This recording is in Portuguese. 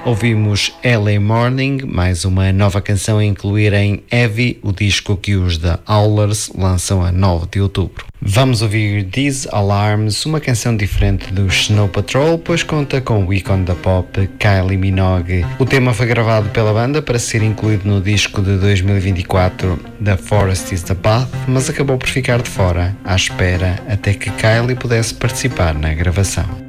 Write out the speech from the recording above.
Ouvimos LA Morning, mais uma nova canção a incluir em Heavy, o disco que os The Howlers lançam a 9 de outubro. Vamos ouvir These Alarms, uma canção diferente do Snow Patrol, pois conta com o ícone da pop Kylie Minogue. O tema foi gravado pela banda para ser incluído no disco de 2024 The Forest is the Path, mas acabou por ficar de fora, à espera até que Kylie pudesse participar na gravação.